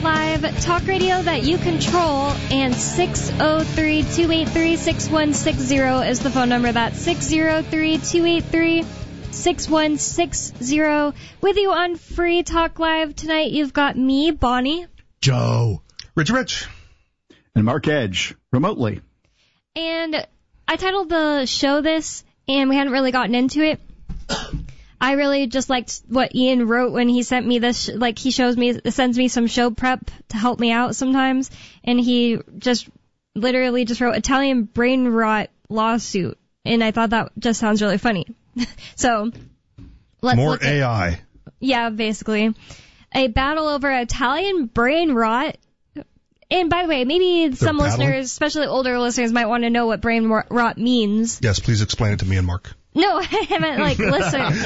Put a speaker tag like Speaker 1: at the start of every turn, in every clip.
Speaker 1: Live, talk radio that you control, and 603-283-6160 is the phone number. That's 603-283-6160. With you on Free Talk Live tonight, you've got me, Bonnie.
Speaker 2: Joe.
Speaker 3: Rich.
Speaker 2: And Mark Edge, remotely.
Speaker 1: And I titled the show this, and we hadn't really gotten into it. I really just liked what Ian wrote when he sent me this, he sends me some show prep to help me out sometimes, and he just literally just wrote Italian brain rot lawsuit, and I thought that just sounds really funny. So, let's
Speaker 3: more
Speaker 1: look
Speaker 3: AI.
Speaker 1: Yeah, basically. A battle over Italian brain rot. And by the way, maybe some listeners, especially older listeners, might want to know what brain rot means.
Speaker 3: Yes, please explain it to me and Mark.
Speaker 1: No, I meant listeners.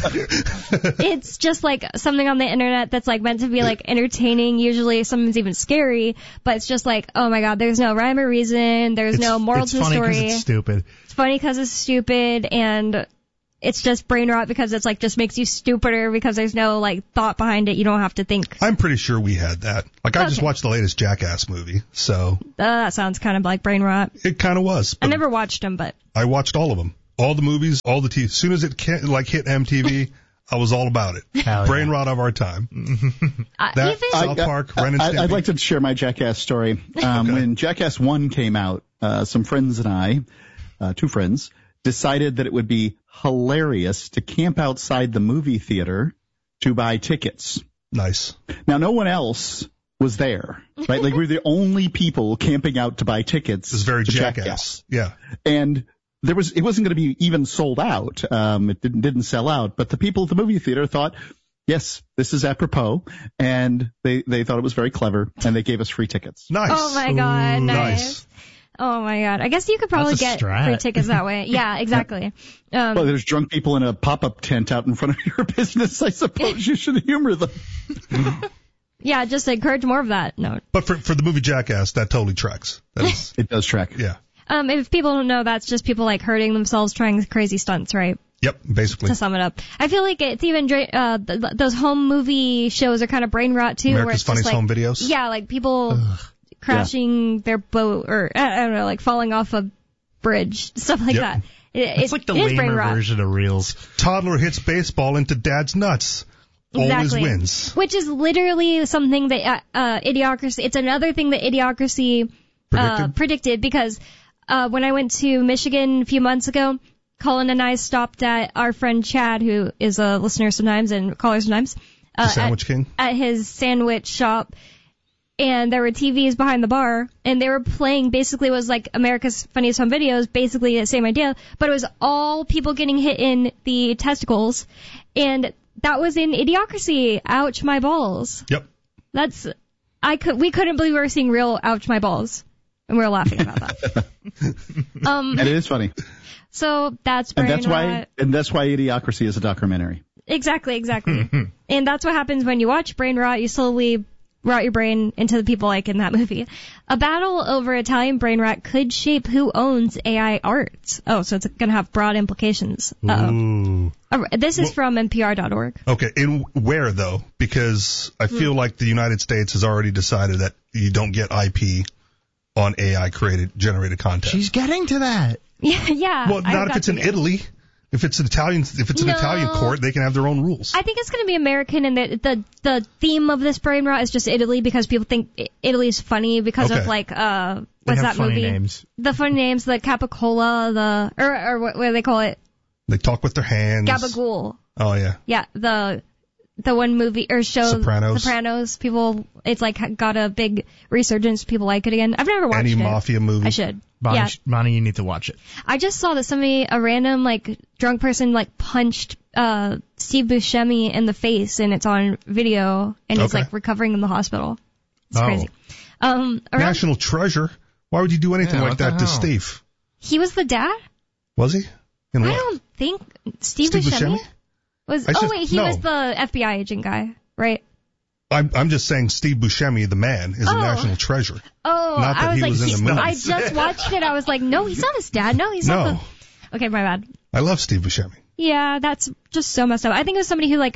Speaker 1: It's just something on the internet that's meant to be entertaining, usually sometimes even scary, but it's just oh my god, there's no rhyme or reason, there's no moral to the story.
Speaker 4: It's funny because it's stupid.
Speaker 1: It's funny because it's stupid, and it's just brain rot because it's just makes you stupider because there's no thought behind it. You don't have to think.
Speaker 3: I'm pretty sure we had that. I just watched the latest Jackass movie, so.
Speaker 1: That sounds kind of like brain rot.
Speaker 3: It kind of was.
Speaker 1: I never watched them, but.
Speaker 3: I watched all of them. All the movies, all the TV. As soon as it hit MTV, I was all about it. Brain rot of our time. South Park, Ren and Stimpy.
Speaker 2: I'd like to share my Jackass story.
Speaker 3: Okay.
Speaker 2: When Jackass 1 came out, some friends and I, two friends, decided that it would be hilarious to camp outside the movie theater to buy tickets.
Speaker 3: Nice.
Speaker 2: Now, no one else was there, right? We were the only people camping out to buy tickets.
Speaker 3: It was very Jackass. Yeah.
Speaker 2: And it wasn't going to be even sold out. It didn't sell out, but the people at the movie theater thought, yes, this is apropos, and they thought it was very clever, and they gave us free tickets.
Speaker 3: Nice.
Speaker 1: Oh my god,
Speaker 3: nice.
Speaker 1: Oh my god. I guess you could probably get free tickets that way. Yeah, exactly.
Speaker 2: Well, there's drunk people in a pop-up tent out in front of your business. I suppose you should humor them.
Speaker 1: Yeah, just encourage more of that. No.
Speaker 3: But for the movie Jackass, that totally tracks.
Speaker 2: It does track.
Speaker 3: Yeah.
Speaker 1: If people don't know, that's just people hurting themselves trying crazy stunts, right?
Speaker 3: Yep, basically.
Speaker 1: To sum it up. I feel like it's even, those home movie shows are kind of brain rot too.
Speaker 3: America's
Speaker 1: where it's
Speaker 3: Funniest
Speaker 1: just
Speaker 3: Home Videos?
Speaker 1: Yeah, people crashing their boat or, I don't know, falling off a bridge, stuff like that.
Speaker 4: It's the lamer version of Reels.
Speaker 3: Toddler hits baseball into dad's nuts.
Speaker 1: Exactly.
Speaker 3: Always wins.
Speaker 1: Which is literally something that Idiocracy, it's another thing that Idiocracy predicted because when I went to Michigan a few months ago, Colin and I stopped at our friend Chad, who is a listener sometimes and caller sometimes.
Speaker 3: The Sandwich King?
Speaker 1: At his sandwich shop. And there were TVs behind the bar, and they were playing basically was America's Funniest Home Videos, basically the same idea, but it was all people getting hit in the testicles. And that was in Idiocracy. Ouch, my balls.
Speaker 3: Yep.
Speaker 1: We couldn't believe we were seeing real ouch, my balls. And we were laughing about that.
Speaker 2: And it is funny.
Speaker 1: So that's brain rot.
Speaker 2: And that's why Idiocracy is a documentary.
Speaker 1: Exactly. And that's what happens when you watch brain rot. You slowly rot your brain into the people in that movie. A battle over Italian brain rot could shape who owns AI art. Oh, so it's going to have broad implications. Uh-oh. This is from NPR.org.
Speaker 3: Okay, and where, though? Because I feel like the United States has already decided that you don't get IP on AI-generated content.
Speaker 4: She's getting to that.
Speaker 1: Yeah.
Speaker 3: Well, not if it's in Italy. If it's an Italian court, they can have their own rules.
Speaker 1: I think it's going to be American, and the theme of this brain rot is just Italy because people think Italy is funny because of what's that movie?
Speaker 4: Names.
Speaker 1: The funny names, the Capicola, or what do they call it?
Speaker 3: They talk with their hands.
Speaker 1: Gabagool.
Speaker 3: Oh yeah.
Speaker 1: Yeah, the one movie or show
Speaker 3: Sopranos.
Speaker 1: People, it's got a big resurgence. People like it again. I've never watched
Speaker 3: Any mafia movie.
Speaker 1: I should.
Speaker 4: Bonnie, you need to watch it.
Speaker 1: I just saw that a random drunk person punched Steve Buscemi in the face, and it's on video, and he's recovering in the hospital. It's crazy.
Speaker 3: National treasure. Why would you do anything like that to Steve?
Speaker 1: He was the dad?
Speaker 3: Was he?
Speaker 1: I don't think Steve Buscemi was. He was the FBI agent guy, right?
Speaker 3: I'm just saying Steve Buscemi, the man, is a national treasure.
Speaker 1: Oh,
Speaker 3: not that
Speaker 1: I was
Speaker 3: he was in the movie.
Speaker 1: I just watched it. I was like, no, he's not his dad. No, he's not. Okay, my bad.
Speaker 3: I love Steve Buscemi.
Speaker 1: Yeah, that's just so messed up. I think it was somebody who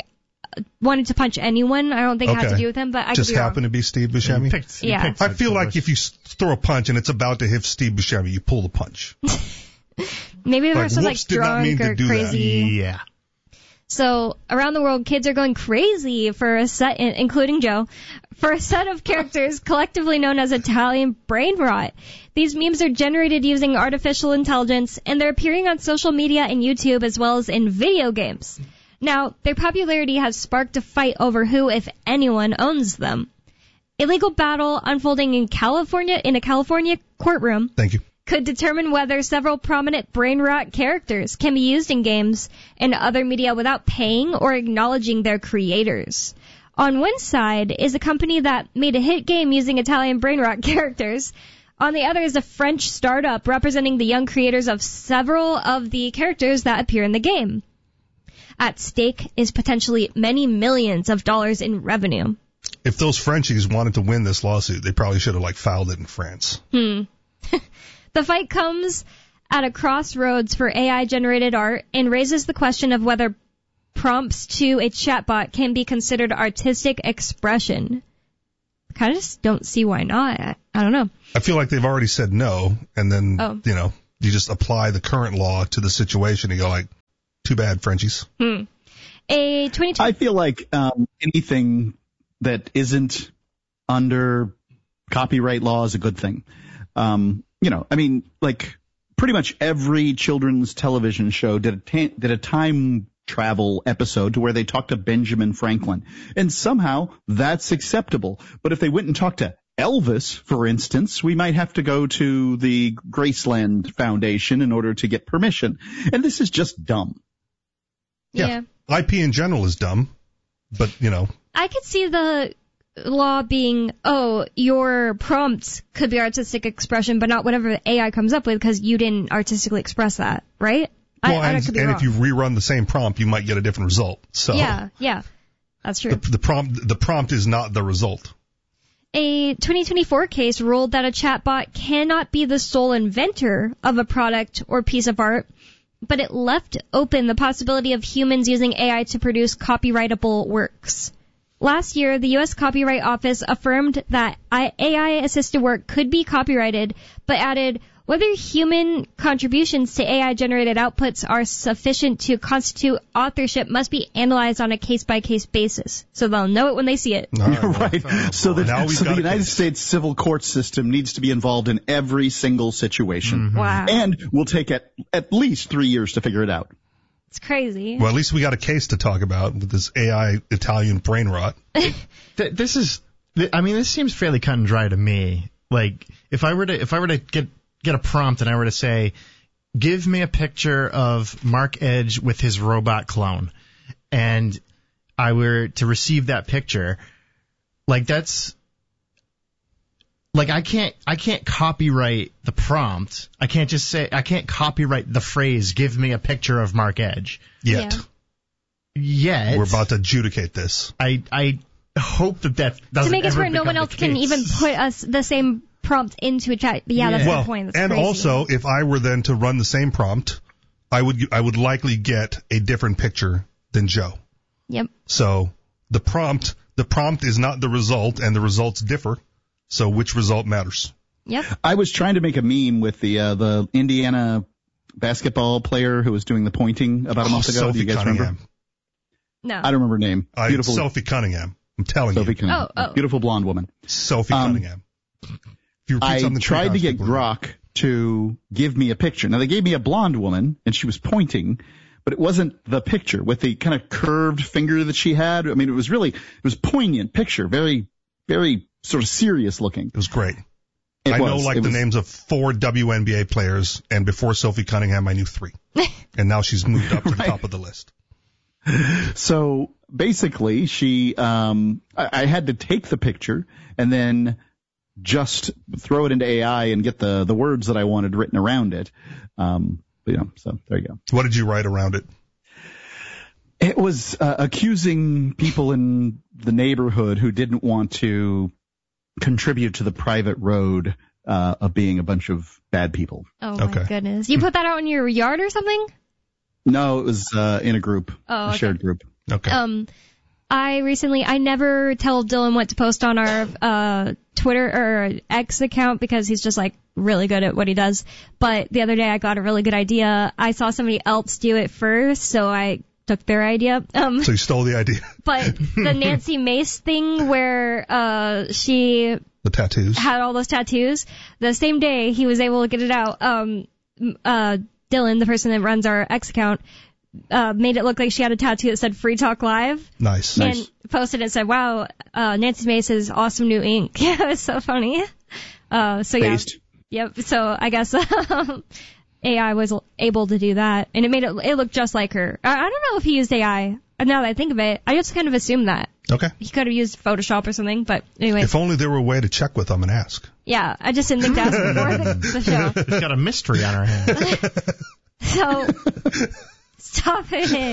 Speaker 1: wanted to punch anyone. I don't think it had to do with him, but I
Speaker 3: just
Speaker 1: could be
Speaker 3: happened to be Steve Buscemi.
Speaker 1: Yeah.
Speaker 3: I feel like if you throw a punch and it's about to hit Steve Buscemi, you pull the punch.
Speaker 1: Maybe the person was drunk or crazy.
Speaker 4: Yeah.
Speaker 1: So around the world, kids are going crazy for a set, including Joe, for a set of characters collectively known as Italian brain rot. These memes are generated using artificial intelligence, and they're appearing on social media and YouTube as well as in video games. Now, their popularity has sparked a fight over who, if anyone, owns them. A legal battle unfolding in a California courtroom.
Speaker 3: Thank you.
Speaker 1: Could determine whether several prominent brain rot characters can be used in games and other media without paying or acknowledging their creators. On one side is a company that made a hit game using Italian brain rot characters. On the other is a French startup representing the young creators of several of the characters that appear in the game. At stake is potentially many millions of dollars in revenue.
Speaker 3: If those Frenchies wanted to win this lawsuit, they probably should have filed it in France.
Speaker 1: The fight comes at a crossroads for AI-generated art and raises the question of whether prompts to a chatbot can be considered artistic expression. I kind of just don't see why not. I don't know.
Speaker 3: I feel like they've already said no, and then, you just apply the current law to the situation and you go like, too bad, Frenchies.
Speaker 2: I feel like anything that isn't under copyright law is a good thing. Pretty much every children's television show did a time travel episode to where they talked to Benjamin Franklin. And somehow that's acceptable. But if they went and talked to Elvis, for instance, we might have to go to the Graceland Foundation in order to get permission. And this is just dumb.
Speaker 1: Yeah.
Speaker 3: IP in general is dumb, but,
Speaker 1: I could see the law being, your prompts could be artistic expression, but not whatever the AI comes up with because you didn't artistically express that, right?
Speaker 3: Well, and if you rerun the same prompt, you might get a different result. So
Speaker 1: yeah, that's true.
Speaker 3: The prompt is not the result.
Speaker 1: A 2024 case ruled that a chatbot cannot be the sole inventor of a product or piece of art, but it left open the possibility of humans using AI to produce copyrightable works. Last year, the U.S. Copyright Office affirmed that AI-assisted work could be copyrighted, but added, whether human contributions to AI-generated outputs are sufficient to constitute authorship must be analyzed on a case-by-case basis. So they'll know it when they see it.
Speaker 2: Right. So the United States civil court system needs to be involved in every single situation.
Speaker 1: Mm-hmm. Wow.
Speaker 2: And we'll take at least 3 years to figure it out.
Speaker 1: It's crazy.
Speaker 3: Well, at least we got a case to talk about with this AI Italian brain rot.
Speaker 4: This seems fairly cut and dry to me. Like, if I were to get a prompt and I were to say, give me a picture of Mark Edge with his robot clone, and I were to receive that picture, like that's, like I can't copyright the prompt. I can't copyright the phrase, give me a picture of Mark Edge.
Speaker 3: Yet. We're about to adjudicate this.
Speaker 4: I hope that doesn't
Speaker 1: to make it
Speaker 4: ever
Speaker 1: where no one else can even put us the same prompt into a chat. Yeah, that's the point. That's
Speaker 3: and
Speaker 1: crazy.
Speaker 3: Also, if I were then to run the same prompt, I would likely get a different picture than Joe.
Speaker 1: Yep.
Speaker 3: So the prompt is not the result, and the results differ. So which result matters?
Speaker 1: Yep.
Speaker 2: I was trying to make a meme with the Indiana basketball player who was doing the pointing about a month ago.
Speaker 3: Sophie
Speaker 2: Do you guys
Speaker 3: Cunningham.
Speaker 2: remember?
Speaker 1: No.
Speaker 2: I don't remember her name. Beautiful.
Speaker 3: Sophie Cunningham. I'm telling
Speaker 2: Sophie
Speaker 3: you.
Speaker 2: Cunningham.
Speaker 1: Oh.
Speaker 2: Beautiful blonde woman.
Speaker 3: Sophie Cunningham.
Speaker 2: I tried to get Grok to give me a picture. Now, they gave me a blonde woman, and she was pointing, but it wasn't the picture with the kind of curved finger that she had. I mean, it was poignant picture, very, very sort of serious looking.
Speaker 3: It was great. I know the names of 4 WNBA players, and before Sophie Cunningham, I knew 3. And now she's moved up to the top of the list.
Speaker 2: So basically, I had to take the picture and then just throw it into AI and get the words that I wanted written around it. So there you go.
Speaker 3: What did you write around it?
Speaker 2: It was accusing people in the neighborhood who didn't want to contribute to the private road of being a bunch of bad people.
Speaker 1: Oh, my goodness. You put that out in your yard or something?
Speaker 2: No, it was in a group, a shared group.
Speaker 3: Okay.
Speaker 1: I never tell Dylan what to post on our Twitter or X account because he's just like really good at what he does. But the other day I got a really good idea. I saw somebody else do it first, so I took their idea.
Speaker 3: So you stole the idea.
Speaker 1: But the Nancy Mace thing where she
Speaker 3: the tattoos
Speaker 1: had all those tattoos, the same day he was able to get it out. Dylan, the person that runs our X account, made it look like she had a tattoo that said Free Talk Live.
Speaker 3: Nice.
Speaker 1: And posted it and said, wow, Nancy Mace's awesome new ink. Yeah, it was so funny.
Speaker 2: Based.
Speaker 1: Yeah. Yep. So I guess AI was able to do that, and it made it look just like her. I don't know if he used AI. Now that I think of it, I just kind of assumed that.
Speaker 3: Okay.
Speaker 1: He could have used Photoshop or something, but anyway.
Speaker 3: If only there were a way to check with them and ask.
Speaker 1: Yeah, I just didn't think to ask before the show.
Speaker 4: We've got a mystery on our hands.
Speaker 1: So, stop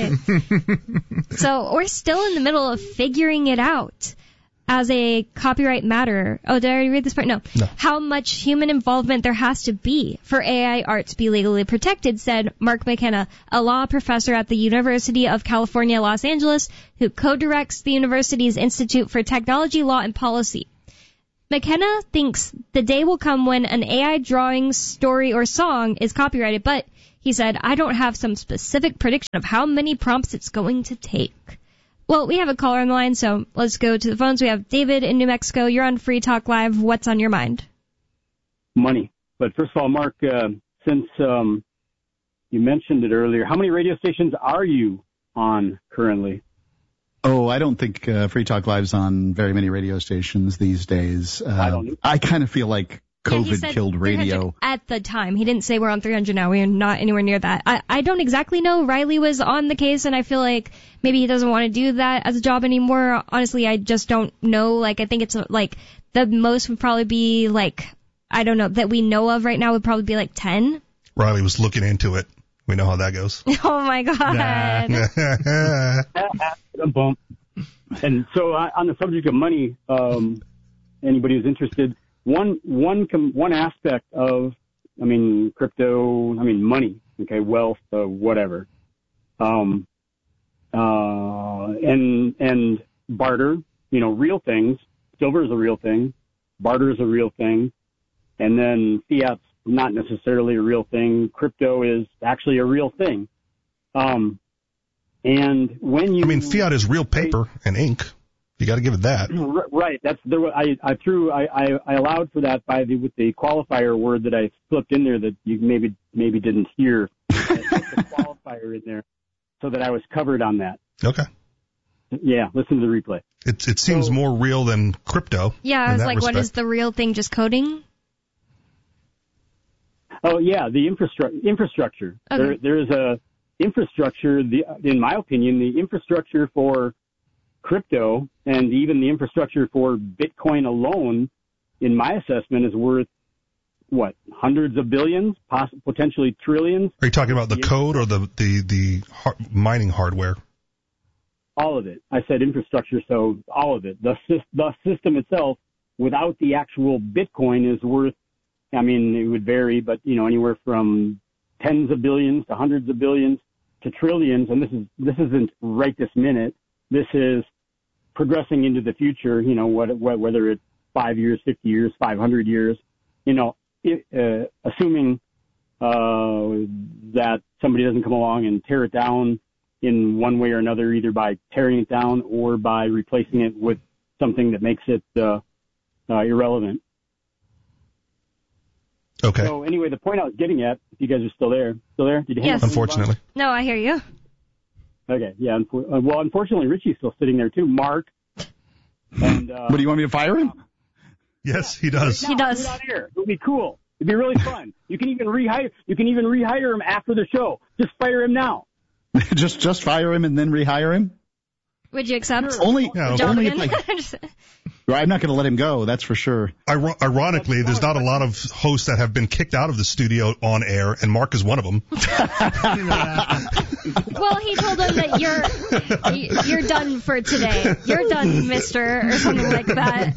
Speaker 1: it. So, we're still in the middle of figuring it out as a copyright matter. Oh, did I already read this part? No. How much human involvement there has to be for AI art to be legally protected, said Mark McKenna, a law professor at the University of California, Los Angeles, who co-directs the university's Institute for Technology, Law, and Policy. McKenna thinks the day will come when an AI drawing, story, or song is copyrighted, but he said, I don't have some specific prediction of how many prompts it's going to take. Well, we have a caller on the line, so let's go to the phones. We have David in New Mexico. You're on Free Talk Live. What's on your mind?
Speaker 5: Money. But first of all, Mark, since you mentioned it earlier, how many radio stations are you on currently?
Speaker 2: Oh, I don't think Free Talk Live's on very many radio stations these days. I kind of feel like COVID killed radio.
Speaker 1: At the time. He didn't say we're on 300 now. We are not anywhere near that. I don't exactly know. Riley was on the case, and I feel like maybe he doesn't want to do that as a job anymore. Honestly, I just don't know. Like, I think it's like the most would probably be like, I don't know, that we know of right now would probably be like 10.
Speaker 3: Riley was looking into it. We know how that goes.
Speaker 1: Oh, my God.
Speaker 5: Bump. And so on the subject of money, anybody who's interested, one aspect of, crypto, money, okay, wealth, whatever, and barter, real things. Silver is a real thing. Barter is a real thing. And then fiat's not necessarily a real thing. Crypto is actually a real thing. And when you...
Speaker 3: fiat is real paper and ink. You got to give it that.
Speaker 5: Right. That's I allowed for that with the qualifier word that I slipped in there that you maybe didn't hear. I put the qualifier in there so that I was covered on that.
Speaker 3: Okay.
Speaker 5: Yeah. Listen to the replay.
Speaker 3: It seems more real than crypto.
Speaker 1: Yeah. I was like, what is the real thing? Just coding?
Speaker 5: Oh yeah, the infrastructure. Okay. There is a infrastructure. In my opinion, the infrastructure for crypto and even the infrastructure for Bitcoin alone, in my assessment, is worth hundreds of billions, potentially trillions.
Speaker 3: Are you talking about the code or the mining hardware?
Speaker 5: All of it. I said infrastructure, so all of it. The system itself, without the actual Bitcoin, is worth. It would vary, but anywhere from tens of billions to hundreds of billions to trillions. And this isn't right this minute. This is progressing into the future. Whether it's 5 years, 50 years, 500 years. Assuming that somebody doesn't come along and tear it down in one way or another, either by tearing it down or by replacing it with something that makes it irrelevant.
Speaker 3: Okay.
Speaker 5: So anyway, the point I was getting at, if you guys are still there? Did you hang up?
Speaker 3: Unfortunately.
Speaker 1: No, I hear you.
Speaker 5: Okay, yeah. Well, unfortunately, Richie's still sitting there too. Mark. And
Speaker 2: what, do you want me to fire him?
Speaker 3: Yes, he does.
Speaker 1: He does.
Speaker 5: Out here. It'll be cool. It'd be really fun. You can even rehire him after the show. Just fire him now.
Speaker 2: just fire him and then rehire him?
Speaker 1: Would you accept?
Speaker 2: Sure. Only if I'm not going to let him go, that's for sure.
Speaker 3: Ironically, there's not a lot of hosts that have been kicked out of the studio on air, and Mark is one of them.
Speaker 1: Well, he told him that you're done for today. You're done, mister, or something like that.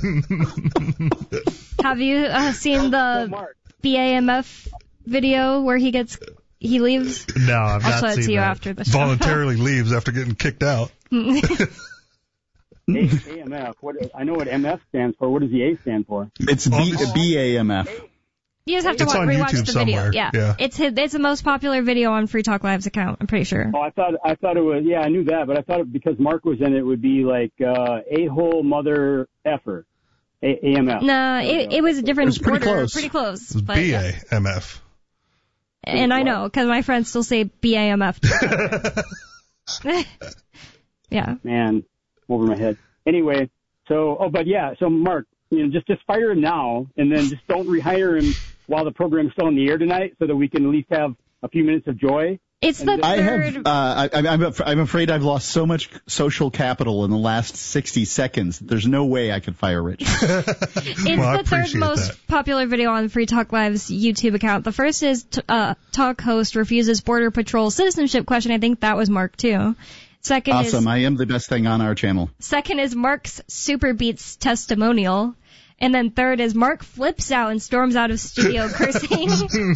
Speaker 1: Have you seen the BAMF video where he leaves?
Speaker 4: No, I've not seen that.
Speaker 1: I'll show it to you after the show.
Speaker 3: Voluntarily leaves after getting kicked out.
Speaker 5: AMF. I know what MF stands for. What does the A stand for?
Speaker 2: It's BAMF.
Speaker 1: You just have to rewatch
Speaker 3: YouTube
Speaker 1: the
Speaker 3: somewhere.
Speaker 1: video. Yeah. It's the most popular video on Free Talk Live's account, I'm pretty sure.
Speaker 5: Oh, I thought it was, I knew that, but I thought because Mark was in it would be like, a-hole mother effer. AMF.
Speaker 1: No, it was a different order. Pretty close.
Speaker 3: It was BAMF.
Speaker 1: And I know, because my friends still say BAMF. Yeah.
Speaker 5: Man, over my head. Anyway, so Mark, just fire him now, and then just don't rehire him while the program's still on the air tonight, so that we can at least have a few minutes of joy.
Speaker 1: It's the third.
Speaker 2: I'm afraid I've lost so much social capital in the last 60 seconds that there's no way I could fire Rich.
Speaker 1: It's the third most popular video on Free Talk Live's YouTube account. The first is Talk Host refuses Border Patrol citizenship question. I think that was Mark too. Second
Speaker 2: awesome. I am the best thing on our channel.
Speaker 1: Second is Mark's Super Beats testimonial. And then third is Mark flips out and storms out of studio cursing.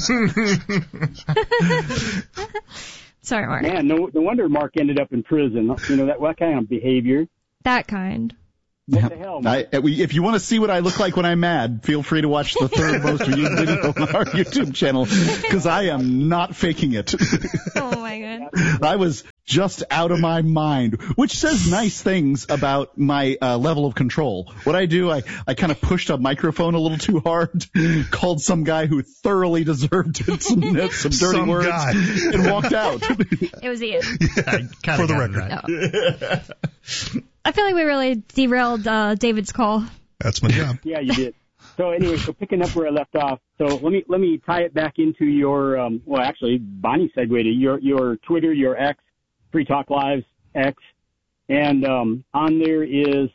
Speaker 1: Sorry, Mark.
Speaker 5: Man, no wonder Mark ended up in prison. What kind of behavior?
Speaker 1: That kind.
Speaker 5: What the hell, Mark?
Speaker 2: If you want to see what I look like when I'm mad, feel free to watch the third most viewed video on our YouTube channel, because I am not faking it.
Speaker 1: Oh, my God.
Speaker 2: I was just out of my mind, which says nice things about my level of control. What I do, I kind of pushed a microphone a little too hard, called some guy who thoroughly deserved it some dirty words, and walked out.
Speaker 1: It was Ian.
Speaker 3: Yeah, for the record.
Speaker 1: No. I feel like we really derailed David's call.
Speaker 3: That's my job.
Speaker 5: Yeah, you did. So anyway, picking up where I left off. So let me tie it back into your actually Bonnie segued to your Twitter, your X, Free Talk Live's X, and on there is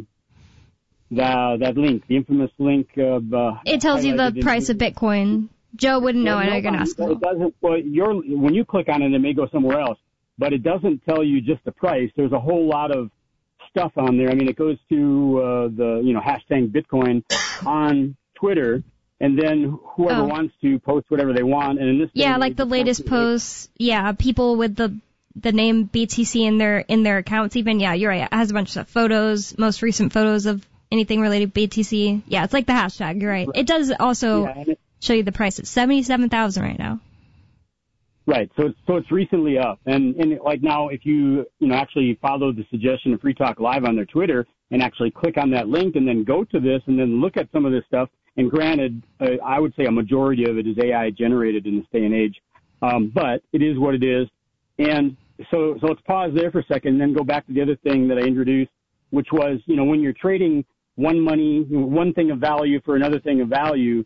Speaker 5: that link, the infamous link of.
Speaker 1: It tells you the price of Bitcoin. Joe wouldn't know it. I can ask him.
Speaker 5: It doesn't. Well, when you click on it, it may go somewhere else, but it doesn't tell you just the price. There's a whole lot of stuff on there. I mean, it goes to the hashtag Bitcoin on Twitter, and then whoever wants to post whatever they want. And in this
Speaker 1: like the latest posts, people with the name BTC in their accounts. Even you're right. It has a bunch of photos, most recent photos of anything related to BTC. Yeah, it's like the hashtag. You're right. It does also show you the price. It's $77,000 right now.
Speaker 5: Right. So it's recently up. And like now, if you actually follow the suggestion of Free Talk Live on their Twitter and actually click on that link and then go to this and then look at some of this stuff, and granted, I would say a majority of it is AI generated in this day and age. But it is what it is. And so let's pause there for a second and then go back to the other thing that I introduced, which was, when you're trading one thing of value for another thing of value,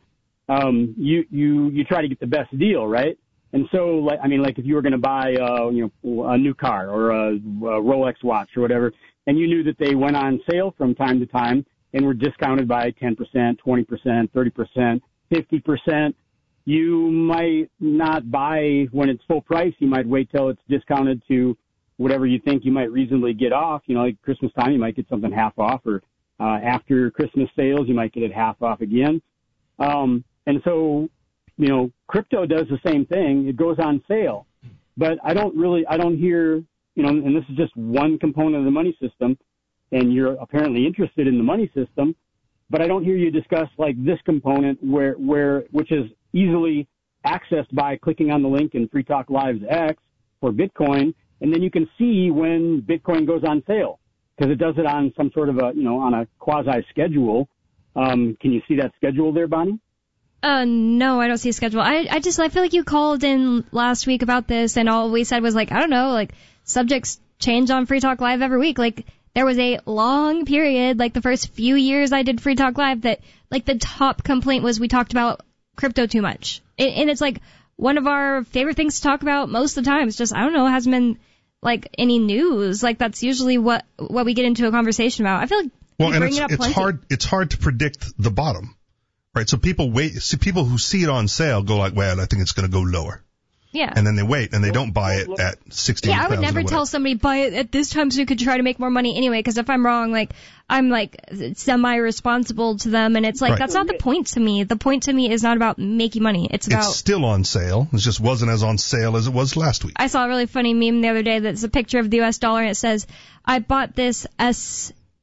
Speaker 5: you try to get the best deal, right? And so, like if you were going to buy, a new car or a Rolex watch or whatever, and you knew that they went on sale from time to time and were discounted by 10%, 20%, 30%, 50%, you might not buy when it's full price. You might wait till it's discounted to whatever you think you might reasonably get off. Like Christmas time, you might get something half off, or after Christmas sales, you might get it half off again. And so, crypto does the same thing. It goes on sale. But I don't hear, and this is just one component of the money system, and you're apparently interested in the money system, but I don't hear you discuss like this component which is easily accessed by clicking on the link in Free Talk Live's X for Bitcoin, and then you can see when Bitcoin goes on sale, because it does it on some sort of on a quasi schedule. Can you see that schedule there, Bonnie?
Speaker 1: No, I don't see a schedule. I feel like you called in last week about this, and all we said was like, I don't know, like subjects change on Free Talk Live every week. Like there was a long period, like the first few years I did Free Talk Live, that like the top complaint was we talked about crypto too much. And it's like one of our favorite things to talk about most of the time. It's just, I don't know, it hasn't been like any news. Like that's usually what we get into a conversation about. I feel like
Speaker 3: it's hard to predict the bottom. Right, so people people who see it on sale go like, well, I think it's going to go lower.
Speaker 1: Yeah.
Speaker 3: And then they wait, and they don't buy it at 60.
Speaker 1: Yeah, I would never tell somebody buy it at this time so you could try to make more money anyway, because if I'm wrong, like, I'm like semi-responsible to them, and it's like, that's not the point to me. The point to me is not about making money. It's
Speaker 3: still on sale. It just wasn't as on sale as it was last week.
Speaker 1: I saw a really funny meme the other day that's a picture of the US dollar, and it says, I bought this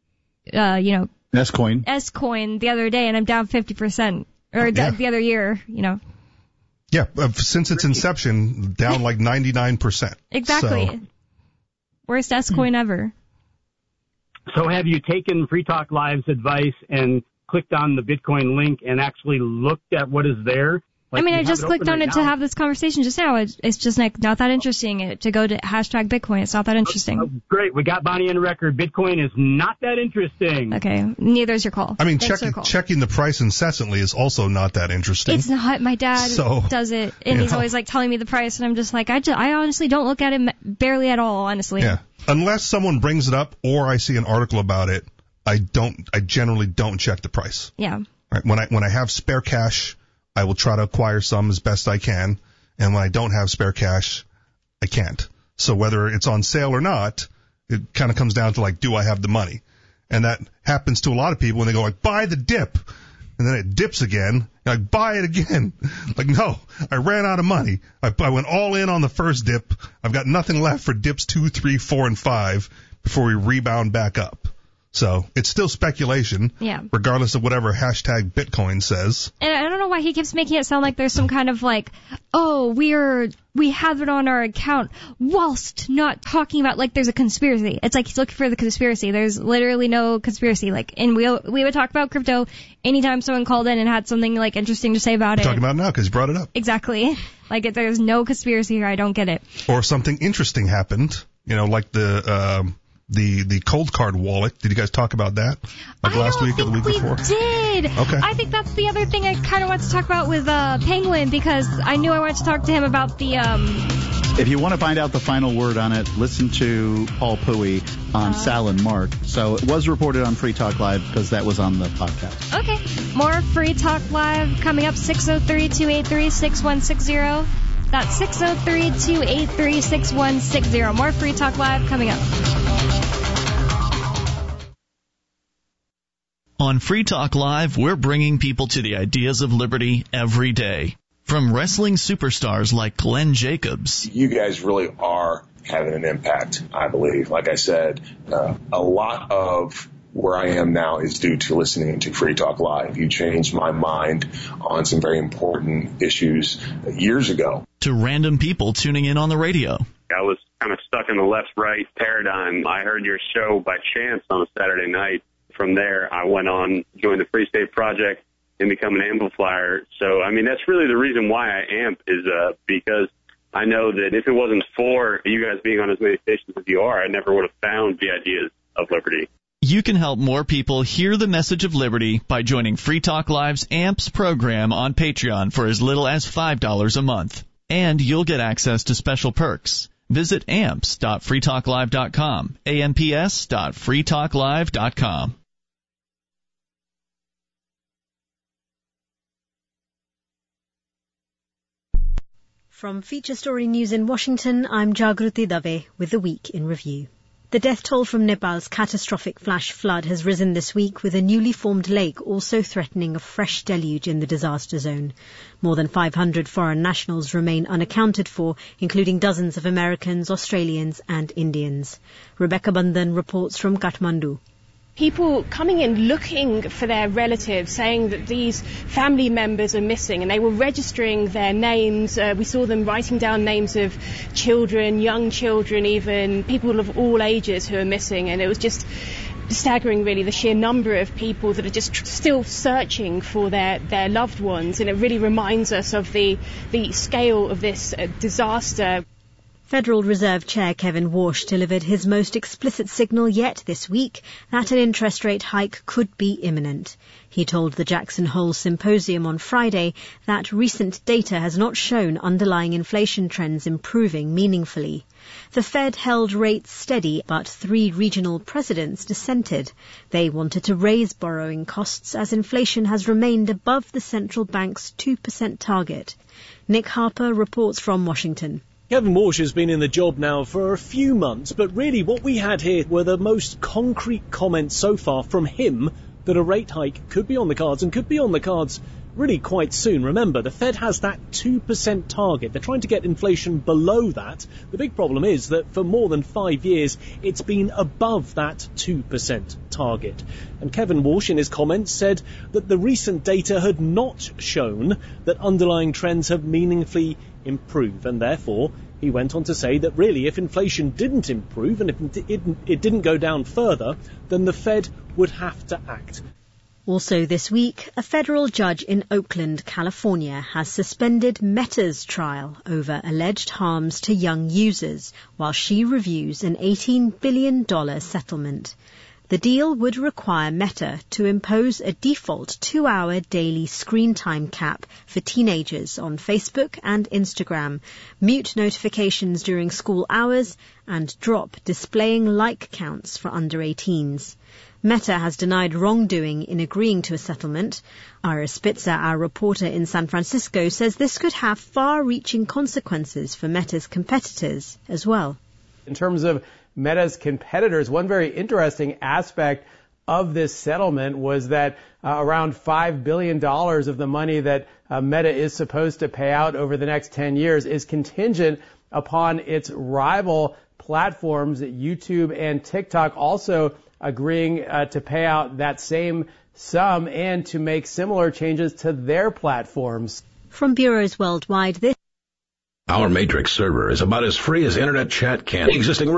Speaker 2: S-Coin
Speaker 1: the other day, and I'm down 50%, or the other year,
Speaker 3: Yeah, since its inception, down like 99%.
Speaker 1: Exactly.
Speaker 3: So.
Speaker 1: Worst S-Coin ever.
Speaker 5: So have you taken Free Talk Live's advice and clicked on the Bitcoin link and actually looked at what is there?
Speaker 1: I just clicked on it to have this conversation just now. It's just like not that interesting to go to #Bitcoin. It's not that interesting.
Speaker 5: Oh, great. We got Bonnie on the record. Bitcoin is not that interesting.
Speaker 1: Okay. Neither is your call.
Speaker 3: Checking the price incessantly is also not that interesting.
Speaker 1: It's not. My dad does it, and he's always like telling me the price, and I'm just like, I honestly don't look at it barely at all, honestly.
Speaker 3: Yeah. Unless someone brings it up or I see an article about it, I generally don't check the price.
Speaker 1: Yeah.
Speaker 3: Right. When I have spare cash, I will try to acquire some as best I can, and when I don't have spare cash, I can't. So whether it's on sale or not, it kind of comes down to do I have the money? And that happens to a lot of people when they go buy the dip, and then it dips again, buy it again. No, I ran out of money. I went all in on the first dip. I've got nothing left for dips 2, 3, 4, and 5 before we rebound back up. So it's still speculation, regardless of whatever #Bitcoin says.
Speaker 1: And I don't know why he keeps making it sound like there's some kind of we have it on our account whilst not talking about there's a conspiracy. It's like he's looking for the conspiracy. There's literally no conspiracy. And we would talk about crypto anytime someone called in and had something interesting to say about it.
Speaker 3: Talking about it now because you brought it up.
Speaker 1: Exactly. There's no conspiracy here. I don't get it.
Speaker 3: Or something interesting happened. Like the cold card wallet. Did you guys talk about that? Last week or the week before?
Speaker 1: We did.
Speaker 3: Okay.
Speaker 1: I think that's the other thing I kind of want to talk about with Penguin, because I knew I wanted to talk to him about the
Speaker 2: If you want to find out the final word on it, listen to Paul Pui on Sal and Mark. So it was reported on Free Talk Live because that was on the podcast.
Speaker 1: Okay. More Free Talk Live coming up, 603-283-6160. That's 603-283-6160. More Free Talk Live coming up.
Speaker 6: On Free Talk Live, we're bringing people to the ideas of liberty every day. From wrestling superstars like Glenn Jacobs.
Speaker 7: You guys really are having an impact, I believe. Like I said, a lot of where I am now is due to listening to Free Talk Live. You changed my mind on some very important issues years ago.
Speaker 6: To random people tuning in on the radio.
Speaker 8: I was kind of stuck in the left-right paradigm. I heard your show by chance on a Saturday night. From there, I went on, joined the Free State Project, and become an amplifier. So, that's really the reason why I amp, is because I know that if it wasn't for you guys being on as many stations as you are, I never would have found the ideas of liberty.
Speaker 6: You can help more people hear the message of liberty by joining Free Talk Live's AMPS program on Patreon for as little as $5 a month. And you'll get access to special perks. Visit amps.freetalklive.com, amps.freetalklive.com.
Speaker 9: From Feature Story News in Washington, I'm Jagruti Dave with the Week in Review. The death toll from Nepal's catastrophic flash flood has risen this week, with a newly formed lake also threatening a fresh deluge in the disaster zone. More than 500 foreign nationals remain unaccounted for, including dozens of Americans, Australians and Indians. Rebecca Bandhan reports from Kathmandu.
Speaker 10: People coming in looking for their relatives, saying that these family members are missing, and they were registering their names. We saw them writing down names of children, young children, even people of all ages who are missing, and it was just staggering, really, the sheer number of people that are just still searching for their loved ones, and it really reminds us of the scale of this disaster.
Speaker 9: Federal Reserve Chair Kevin Warsh delivered his most explicit signal yet this week that an interest rate hike could be imminent. He told the Jackson Hole Symposium on Friday that recent data has not shown underlying inflation trends improving meaningfully. The Fed held rates steady, but 3 regional presidents dissented. They wanted to raise borrowing costs as inflation has remained above the central bank's 2% target. Nick Harper reports from Washington.
Speaker 11: Kevin Warsh has been in the job now for a few months, but really what we had here were the most concrete comments so far from him that a rate hike could be on the cards, and could be on the cards really quite soon. Remember, the Fed has that 2% target. They're trying to get inflation below that. The big problem is that for more than 5 years, it's been above that 2% target. And Kevin Walsh, in his comments, said that the recent data had not shown that underlying trends have meaningfully improved, and therefore he went on to say that really if inflation didn't improve and if it didn't go down further, then the Fed would have to act.
Speaker 9: Also this week, a federal judge in Oakland, California, has suspended Meta's trial over alleged harms to young users while she reviews an $18 billion settlement. The deal would require Meta to impose a default 2-hour daily screen time cap for teenagers on Facebook and Instagram, mute notifications during school hours, and drop displaying like counts for under 18s. Meta has denied wrongdoing in agreeing to a settlement. Ira Spitzer, our reporter in San Francisco, says this could have far-reaching consequences for Meta's competitors as well.
Speaker 12: In terms of Meta's competitors, one very interesting aspect of this settlement was that around $5 billion of the money that Meta is supposed to pay out over the next 10 years is contingent upon its rival platforms, YouTube and TikTok, also agreeing to pay out that same sum and to make similar changes to their platforms.
Speaker 9: From bureaus worldwide, this
Speaker 13: Our Matrix server is about as free as internet chat can. Existing